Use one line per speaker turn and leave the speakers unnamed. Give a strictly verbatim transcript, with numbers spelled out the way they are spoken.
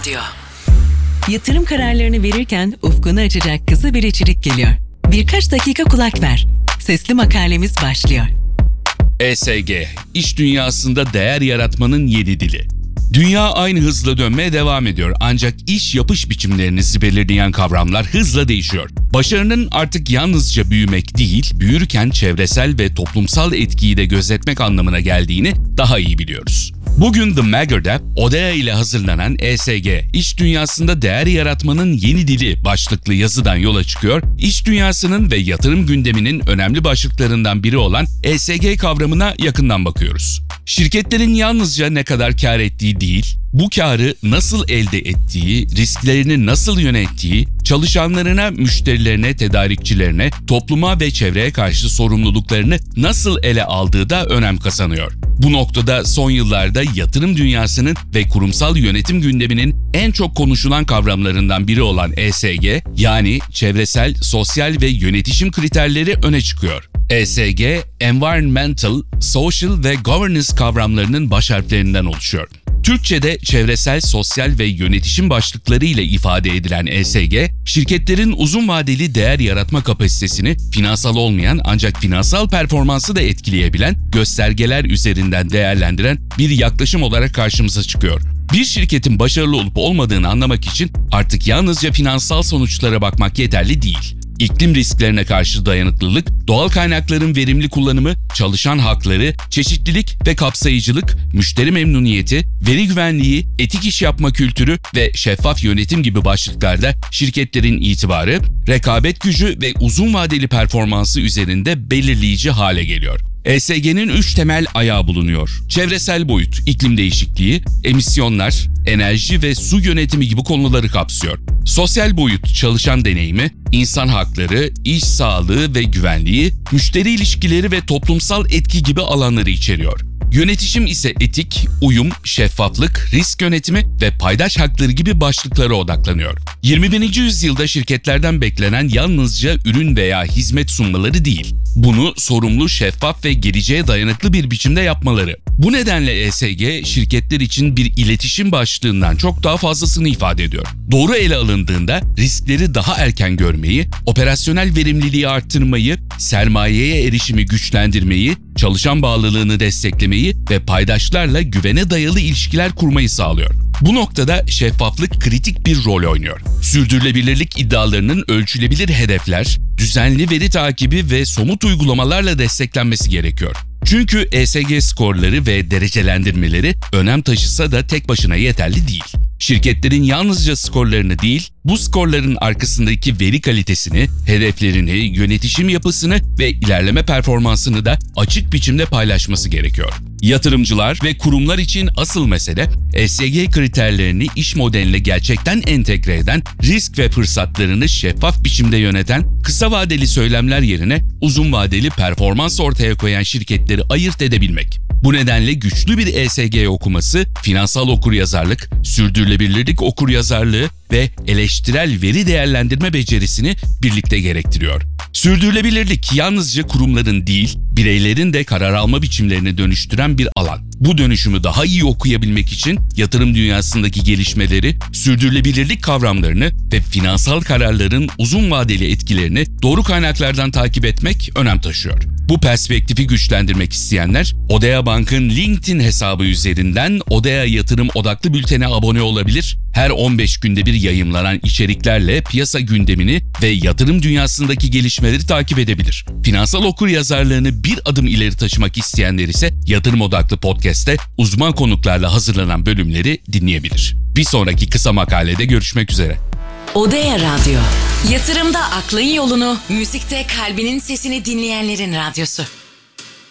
Radyo.
Yatırım kararlarını verirken ufkunu açacak kısa bir içerik geliyor. Birkaç dakika kulak ver. Sesli makalemiz başlıyor.
E S G, iş dünyasında değer yaratmanın yeni dili. Dünya aynı hızla dönmeye devam ediyor ancak iş yapış biçimlerinizi belirleyen kavramlar hızla değişiyor. Başarının artık yalnızca büyümek değil, büyürken çevresel ve toplumsal etkiyi de gözetmek anlamına geldiğini daha iyi biliyoruz. Bugün The Magger'da Odea ile hazırlanan E S G, iş dünyasında değer yaratmanın yeni dili başlıklı yazıdan yola çıkıyor, iş dünyasının ve yatırım gündeminin önemli başlıklarından biri olan E S G kavramına yakından bakıyoruz. Şirketlerin yalnızca ne kadar kar ettiği değil, bu karı nasıl elde ettiği, risklerini nasıl yönettiği, çalışanlarına, müşterilerine, tedarikçilerine, topluma ve çevreye karşı sorumluluklarını nasıl ele aldığı da önem kazanıyor. Bu noktada son yıllarda yatırım dünyasının ve kurumsal yönetim gündeminin en çok konuşulan kavramlarından biri olan E S G, yani çevresel, sosyal ve yönetişim kriterleri öne çıkıyor. E S G, Environmental, Social ve Governance kavramlarının baş harflerinden oluşuyor. Türkçe'de çevresel, sosyal ve yönetişim başlıkları ile ifade edilen E S G, şirketlerin uzun vadeli değer yaratma kapasitesini finansal olmayan ancak finansal performansı da etkileyebilen göstergeler üzerinden değerlendiren bir yaklaşım olarak karşımıza çıkıyor. Bir şirketin başarılı olup olmadığını anlamak için artık yalnızca finansal sonuçlara bakmak yeterli değil. İklim risklerine karşı dayanıklılık, doğal kaynakların verimli kullanımı, çalışan hakları, çeşitlilik ve kapsayıcılık, müşteri memnuniyeti, veri güvenliği, etik iş yapma kültürü ve şeffaf yönetim gibi başlıklarda şirketlerin itibarı, rekabet gücü ve uzun vadeli performansı üzerinde belirleyici hale geliyor. E S G'nin üç temel ayağı bulunuyor. Çevresel boyut, iklim değişikliği, emisyonlar, enerji ve su yönetimi gibi konuları kapsıyor. Sosyal boyut, çalışan deneyimi, insan hakları, iş sağlığı ve güvenliği, müşteri ilişkileri ve toplumsal etki gibi alanları içeriyor. Yönetişim ise etik, uyum, şeffaflık, risk yönetimi ve paydaş hakları gibi başlıklara odaklanıyor. yirmi birinci yüzyılda şirketlerden beklenen yalnızca ürün veya hizmet sunmaları değil, bunu sorumlu, şeffaf ve geleceğe dayanıklı bir biçimde yapmaları. Bu nedenle E S G, şirketler için bir iletişim başlığından çok daha fazlasını ifade ediyor. Doğru ele alındığında riskleri daha erken görmeyi, operasyonel verimliliği arttırmayı, sermayeye erişimi güçlendirmeyi, çalışan bağlılığını desteklemeyi ve paydaşlarla güvene dayalı ilişkiler kurmayı sağlıyor. Bu noktada şeffaflık kritik bir rol oynuyor. Sürdürülebilirlik iddialarının ölçülebilir hedefler, düzenli veri takibi ve somut uygulamalarla desteklenmesi gerekiyor. Çünkü E S G skorları ve derecelendirmeleri önem taşısa da tek başına yeterli değil. Şirketlerin yalnızca skorlarını değil, bu skorların arkasındaki veri kalitesini, hedeflerini, yönetişim yapısını ve ilerleme performansını da açık biçimde paylaşması gerekiyor. Yatırımcılar ve kurumlar için asıl mesele, E S G kriterlerini iş modeline gerçekten entegre eden, risk ve fırsatlarını şeffaf biçimde yöneten, kısa vadeli söylemler yerine uzun vadeli performans ortaya koyan şirketleri ayırt edebilmek. Bu nedenle güçlü bir E S G okuması, finansal okuryazarlık, sürdürülebilirlik okuryazarlığı ve eleştirel veri değerlendirme becerisini birlikte gerektiriyor. Sürdürülebilirlik yalnızca kurumların değil, bireylerin de karar alma biçimlerini dönüştüren bir alan. Bu dönüşümü daha iyi okuyabilmek için yatırım dünyasındaki gelişmeleri, sürdürülebilirlik kavramlarını ve finansal kararların uzun vadeli etkilerini doğru kaynaklardan takip etmek önem taşıyor. Bu perspektifi güçlendirmek isteyenler, Odea Bank'ın LinkedIn hesabı üzerinden Odea Yatırım Odaklı Bülten'e abone olabilir, her on beş günde bir yayımlanan içeriklerle piyasa gündemini ve yatırım dünyasındaki gelişmeleri takip edebilir. Finansal okuryazarlığını bir adım ileri taşımak isteyenler ise Yatırım Odaklı Podcast'te uzman konuklarla hazırlanan bölümleri dinleyebilir. Bir sonraki kısa makalede görüşmek üzere.
Odea Radyo. Yatırımda aklın yolunu, müzikte kalbinin sesini dinleyenlerin radyosu.